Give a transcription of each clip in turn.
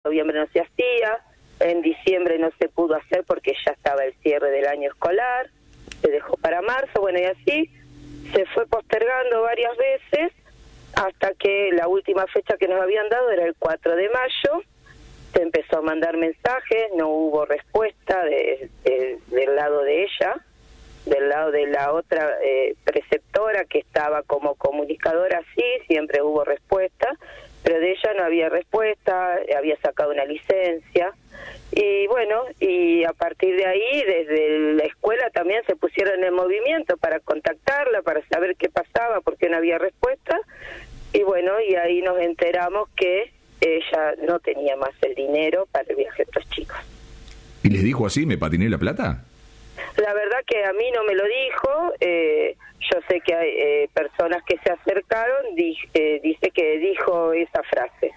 noviembre no se hacía, en diciembre no se pudo hacer porque ya estaba el cierre del año escolar, se dejó para marzo, bueno, y así se fue postergando varias veces hasta que la última fecha que nos habían dado era el 4 de mayo, se empezó a mandar mensajes, no hubo respuesta del lado de ella, del lado de la otra preceptora que estaba como comunicadora, sí, siempre hubo respuesta, pero de ella no había respuesta, había sacado una licencia, y bueno, y a partir de ahí, desde la escuela también se pusieron en movimiento para contactarla, para saber qué pasaba, porque no había respuesta, y bueno, y ahí nos enteramos que ella no tenía más el dinero para el viaje de los chicos. ¿Y les dijo así, me patiné la plata? La verdad que a mí no me lo dijo, yo sé que hay personas que se acercaron, dice que dijo esa frase.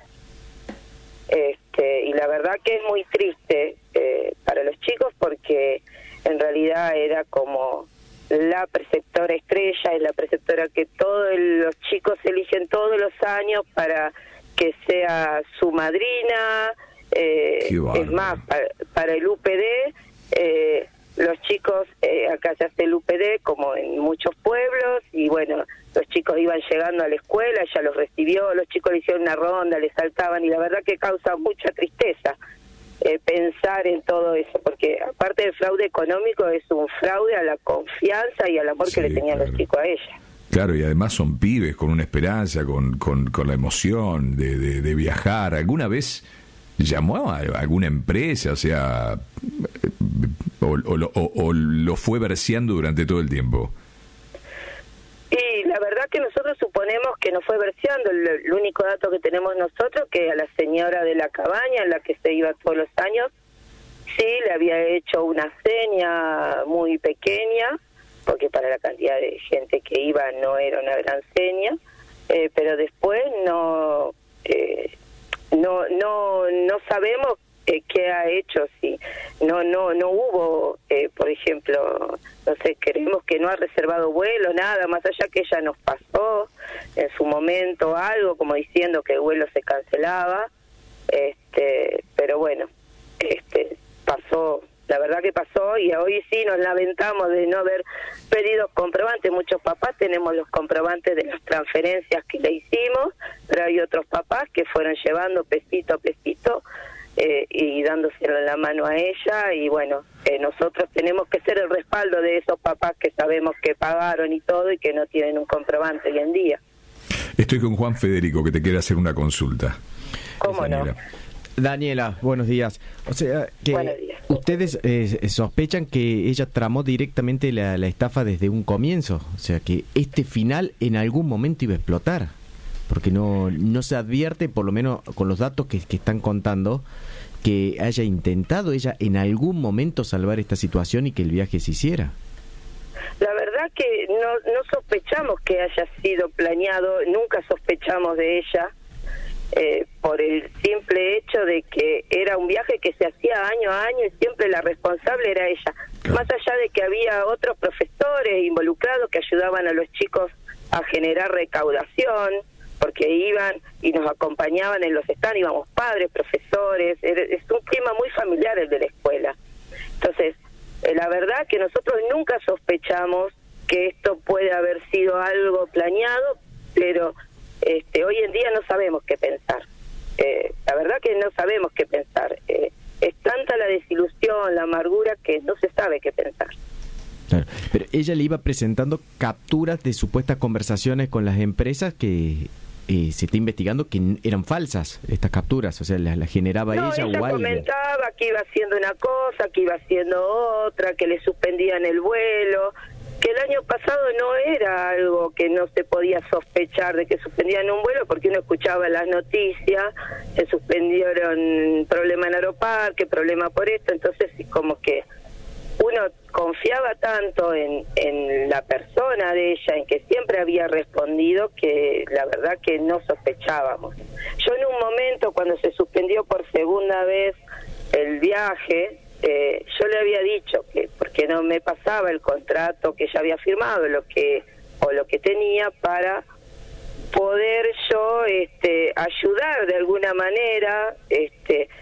Y la verdad que es muy triste para los chicos porque en realidad era como la preceptora estrella, es la preceptora que todos los chicos eligen todos los años para que sea su madrina, es más, para el UPD, los chicos, acá se hace el UPD como en muchos pueblos, y bueno, los chicos iban llegando a la escuela, ella los recibió, los chicos le hicieron una ronda, le saltaban, y la verdad que causa mucha tristeza pensar en todo eso, porque aparte del fraude económico es un fraude a la confianza y al amor que le tenían los chicos a ella. Claro, y además son pibes con una esperanza, con la emoción de viajar. ¿Alguna vez llamó a alguna empresa, o sea, o lo fue verseando durante todo el tiempo? Y la verdad que nosotros suponemos que no fue verseando. El único dato que tenemos nosotros, que a la señora de la cabaña, en la que se iba todos los años, sí le había hecho una seña muy pequeña, porque para la cantidad de gente que iba no era una gran seña, pero después no sabemos qué ha hecho. Sí, no hubo, por ejemplo, no sé, creemos que no ha reservado vuelo, nada más allá que ella nos pasó en su momento algo como diciendo que el vuelo se cancelaba, pero bueno, pasó. La verdad que pasó, y hoy sí nos lamentamos de no haber pedido comprobantes. Muchos papás tenemos los comprobantes de las transferencias que le hicimos, pero hay otros papás que fueron llevando pesito a pesito y dándoselo en la mano a ella, y bueno, nosotros tenemos que ser el respaldo de esos papás que sabemos que pagaron y todo y que no tienen un comprobante hoy en día. Estoy con Juan Federico, que te quiere hacer una consulta. ¿Cómo no? Daniela, buenos días. O sea, que ustedes sospechan que ella tramó directamente la estafa desde un comienzo. O sea, que este final en algún momento iba a explotar. Porque no se advierte, por lo menos con los datos que están contando, que haya intentado ella en algún momento salvar esta situación y que el viaje se hiciera. La verdad que no sospechamos que haya sido planeado, nunca sospechamos de ella. Por el simple hecho de que era un viaje que se hacía año a año y siempre la responsable era ella. Claro. Más allá de que había otros profesores involucrados que ayudaban a los chicos a generar recaudación, porque iban y nos acompañaban en los stands, íbamos padres, profesores, es un clima muy familiar el de la escuela. Entonces, la verdad que nosotros nunca sospechamos que esto puede haber sido algo planeado, pero hoy en día no sabemos qué pensar. La verdad que no sabemos qué pensar. Es tanta la desilusión, la amargura, que no se sabe qué pensar. Claro. Pero ella le iba presentando capturas de supuestas conversaciones con las empresas que se está investigando que eran falsas, estas capturas, o sea, las generaba ella o alguien. Comentaba que iba haciendo una cosa, que iba haciendo otra, que le suspendían el vuelo, que el año pasado no era algo que no se podía sospechar de que suspendían un vuelo, porque uno escuchaba las noticias, se suspendieron problema en Aeroparque, problema por esto, entonces como que uno confiaba tanto en la persona de ella, en que siempre había respondido, que la verdad que no sospechábamos. Yo en un momento, cuando se suspendió por segunda vez el viaje, yo le había dicho que porque no me pasaba el contrato que ella había firmado, lo que tenía, para poder yo ayudar de alguna manera,